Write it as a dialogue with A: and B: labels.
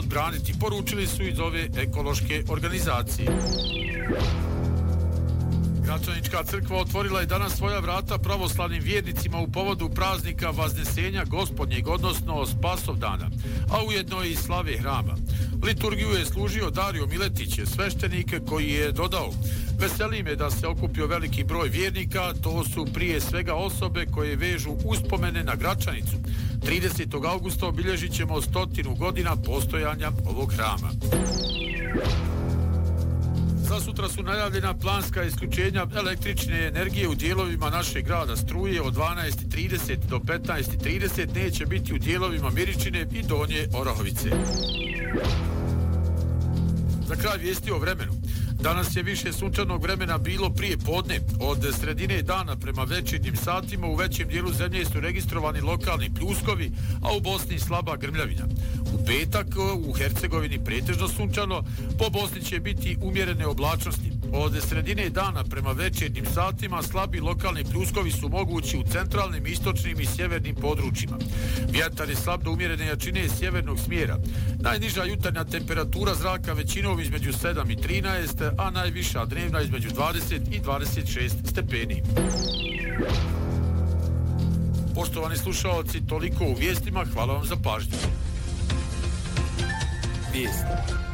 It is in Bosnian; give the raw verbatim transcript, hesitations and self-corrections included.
A: odbraniti, poručili su iz ove ekološke organizacije. Gračanička crkva otvorila je danas svoja vrata pravoslavnim vjernicima u povodu praznika Vaznesenja Gospodnjeg, odnosno Spasovdana, a ujedno i slave hrama. Liturgiju je služio Dario Miletić, sveštenik koji je dodao: veseli me da se okupio veliki broj vjernika, to su prije svega osobe koje vežu uspomene na Gračanicu. tridesetog augusta obilježit ćemo stotinu godina postojanja ovog hrama. Za sutra su najavljena planska isključenja električne energije u dijelovima našeg grada. Struje od dvanaest i trideset do petnaest i trideset neće biti u dijelovima Miričine i Donje Orahovice. Za kraj vijesti o vremenu. Danas je više sunčanog vremena bilo prije podne. Od sredine dana prema večernjim satima u većem dijelu zemlje su registrovani lokalni pljuskovi, a u Bosni slaba grmljavina. U petak u Hercegovini pretežno sunčano, po Bosni će biti umjerene oblačnosti. Od sredine dana prema večernjim satima slabi lokalni pljuskovi su mogući u centralnim, istočnim i sjevernim područjima. Vjetar je slab do umjerene jačine sjevernog smjera. Najniža jutarnja temperatura zraka većinom između sedam i trinaest, a najviša dnevna između dvadeset i dvadeset šest stepeni. Poštovani slušaoci, toliko u vijestima, hvala vam za pažnju. Vijesti.